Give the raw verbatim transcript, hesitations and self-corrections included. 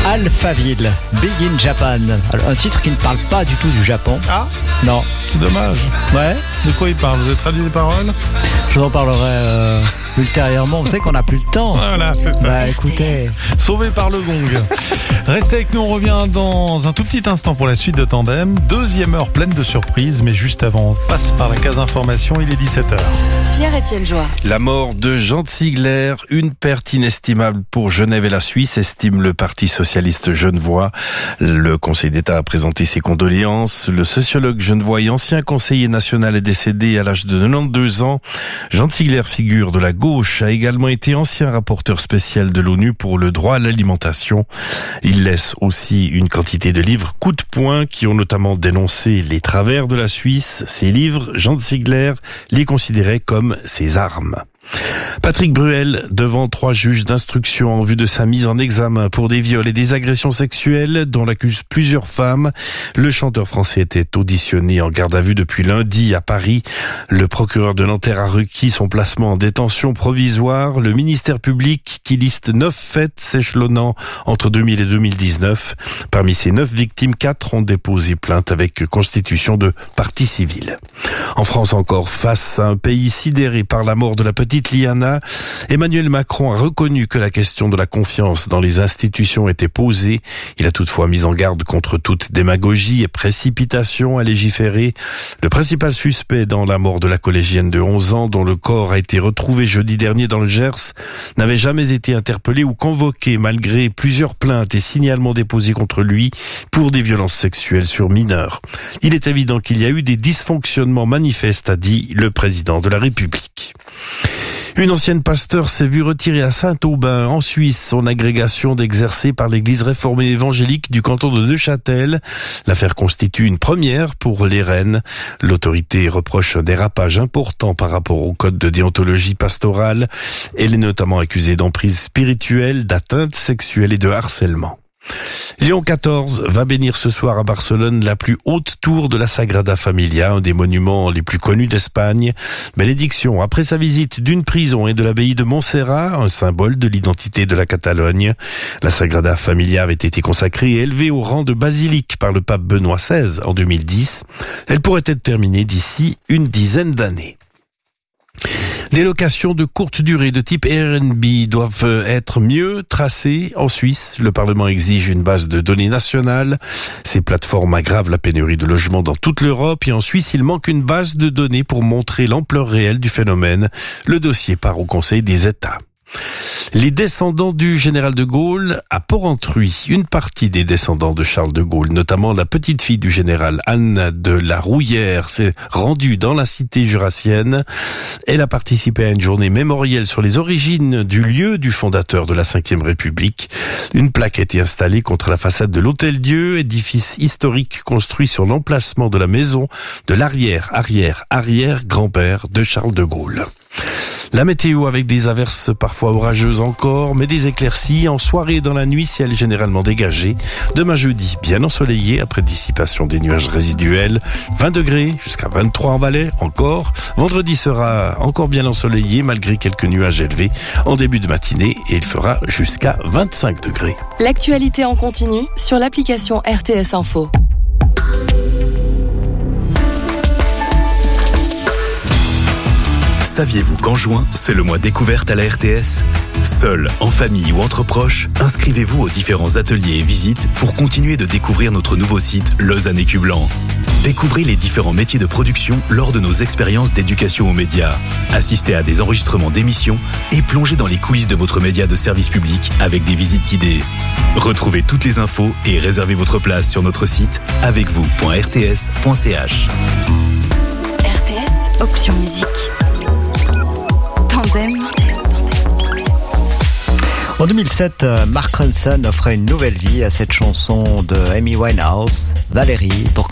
Alphaville, Big in Japan. Alors, un titre qui ne parle pas du tout du Japon. Ah, non. Dommage. Ouais. De quoi il parle? Vous avez traduit les paroles? Je vous en parlerai euh, ultérieurement. Vous savez qu'on n'a plus le temps. Voilà, c'est ça. Bah écoutez. Sauvé par le gong. Restez avec nous, on revient dans un tout petit instant pour la suite de Tandem. Deuxième heure pleine de surprises, mais juste avant, on passe par la case information, il est dix-sept heures. Pierre-Étienne Joie. La mort de Jean Ziegler, une perte inestimable pour Genève et la Suisse, estime le Parti socialiste genevois. Le Conseil d'État a présenté ses condoléances. Le sociologue genevois et ancien conseiller national est décédé à l'âge de quatre-vingt-douze ans. Jean Ziegler, figure de la gauche, a également été ancien rapporteur spécial de l'ONU pour le droit à l'alimentation. Il laisse aussi une quantité de livres coup de poing qui ont notamment dénoncé les travers de la Suisse. Ces livres, Jean Ziegler les considérait comme ses armes. Patrick Bruel devant trois juges d'instruction en vue de sa mise en examen pour des viols et des agressions sexuelles dont l'accusent plusieurs femmes. Le chanteur français était auditionné en garde à vue depuis lundi à Paris. Le procureur de Nanterre a requis son placement en détention provisoire. Le ministère public qui liste neuf faits s'échelonnant entre deux mille et deux mille dix-neuf. Parmi ces neuf victimes, quatre ont déposé plainte avec constitution de partie civile. En France encore, face à un pays sidéré par la mort de la petite Liana, Emmanuel Macron a reconnu que la question de la confiance dans les institutions était posée. Il a toutefois mis en garde contre toute démagogie et précipitation à légiférer. Le principal suspect dans la mort de la collégienne de onze ans, dont le corps a été retrouvé jeudi dernier dans le Gers, n'avait jamais été interpellé ou convoqué malgré plusieurs plaintes et signalements déposés contre lui pour des violences sexuelles sur mineurs. Il est évident qu'il y a eu des dysfonctionnements manifestes, a dit le président de la République. Une ancienne pasteur s'est vue retirer à Saint-Aubin, en Suisse, son agrégation d'exercer par l'église réformée évangélique du canton de Neuchâtel. L'affaire constitue une première pour les Rennes. L'autorité reproche un dérapage important par rapport au code de déontologie pastorale. Elle est notamment accusée d'emprise spirituelle, d'atteinte sexuelle et de harcèlement. Léon quatorze va bénir ce soir à Barcelone la plus haute tour de la Sagrada Familia, un des monuments les plus connus d'Espagne. Bénédiction après sa visite d'une prison et de l'abbaye de Montserrat, un symbole de l'identité de la Catalogne. La Sagrada Familia avait été consacrée et élevée au rang de basilique par le pape Benoît seize en deux mille dix. Elle pourrait être terminée d'ici une dizaine d'années. Les locations de courte durée de type Airbnb doivent être mieux tracées en Suisse. Le Parlement exige une base de données nationale. Ces plateformes aggravent la pénurie de logements dans toute l'Europe et en Suisse, il manque une base de données pour montrer l'ampleur réelle du phénomène. Le dossier part au Conseil des États. Les descendants du général de Gaulle à Porrentruy. Une partie des descendants de Charles de Gaulle, notamment la petite fille du général Anne de la Rouillère, s'est rendue dans la cité jurassienne. Elle a participé à une journée mémorielle sur les origines du lieu du fondateur de la cinquième République. Une plaque a été installée contre la façade de l'Hôtel-Dieu, édifice historique construit sur l'emplacement de la maison de l'arrière, arrière, arrière grand-père de Charles de Gaulle. La météo avec des averses parfois orageuses encore, mais des éclaircies. En soirée et dans la nuit, ciel généralement dégagé. Demain jeudi, bien ensoleillé après dissipation des nuages résiduels. vingt degrés jusqu'à vingt-trois en Valais encore. Vendredi sera encore bien ensoleillé malgré quelques nuages élevés en début de matinée et il fera jusqu'à vingt-cinq degrés. L'actualité en continu sur l'application R T S Info. Saviez-vous qu'en juin, c'est le mois découverte à la R T S ? Seul, en famille ou entre proches, inscrivez-vous aux différents ateliers et visites pour continuer de découvrir notre nouveau site Lausanne Écu Blanc. Découvrez les différents métiers de production lors de nos expériences d'éducation aux médias. Assistez à des enregistrements d'émissions et plongez dans les coulisses de votre média de service public avec des visites guidées. Retrouvez toutes les infos et réservez votre place sur notre site avec vous point r t s point c h. R T S, option musique. Tandem. En deux mille sept, Mark Ronson offrait une nouvelle vie à cette chanson de Amy Winehouse, Valérie, pour